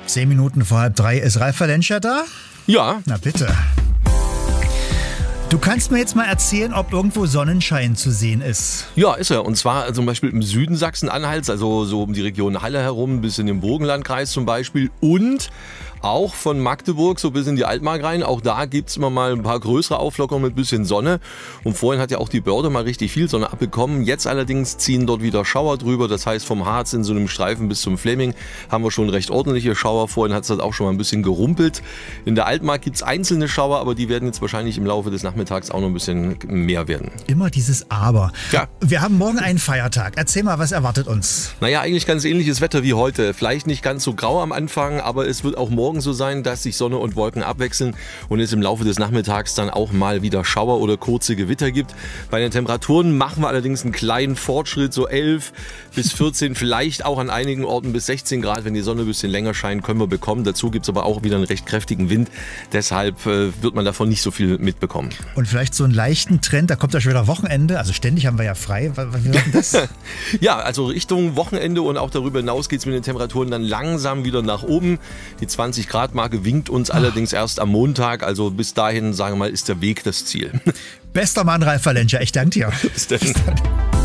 10 Minuten vor 2:30 ist Ralf Valenscher da? Ja. Na bitte. Du kannst mir jetzt mal erzählen, ob irgendwo Sonnenschein zu sehen ist. Ja, ist er. Und zwar zum Beispiel im Süden Sachsen-Anhalts, also so um die Region Halle herum, bis in den Burgenlandkreis zum Beispiel. Und auch von Magdeburg so bis in die Altmark rein. Auch da gibt es immer mal ein paar größere Auflockerungen mit ein bisschen Sonne. Und vorhin hat ja auch die Börde mal richtig viel Sonne abbekommen. Jetzt allerdings ziehen dort wieder Schauer drüber. Das heißt, vom Harz in so einem Streifen bis zum Fleming haben wir schon recht ordentliche Schauer. Vorhin hat es halt auch schon mal ein bisschen gerumpelt. In der Altmark gibt es einzelne Schauer, aber die werden jetzt wahrscheinlich im Laufe des Nachmittags auch noch ein bisschen mehr werden. Immer dieses Aber. Ja. Wir haben morgen einen Feiertag. Erzähl mal, was erwartet uns? Naja, eigentlich ganz ähnliches Wetter wie heute. Vielleicht nicht ganz so grau am Anfang, aber es wird auch morgen so sein, dass sich Sonne und Wolken abwechseln und es im Laufe des Nachmittags dann auch mal wieder Schauer oder kurze Gewitter gibt. Bei den Temperaturen machen wir allerdings einen kleinen Fortschritt, so 11 bis 14, vielleicht auch an einigen Orten bis 16 Grad, wenn die Sonne ein bisschen länger scheint, können wir bekommen. Dazu gibt es aber auch wieder einen recht kräftigen Wind. Deshalb wird man davon nicht so viel mitbekommen. Und vielleicht so einen leichten Trend, da kommt ja schon wieder Wochenende, also ständig haben wir ja frei. Wie wird denn das? Ja, also Richtung Wochenende und auch darüber hinaus geht es mit den Temperaturen dann langsam wieder nach oben. Die 20 Grad Marke winkt uns allerdings erst am Montag, also bis dahin, sagen wir mal, ist der Weg das Ziel. Bester Mann, Ralf Valenscher, ich danke dir. Bis dann.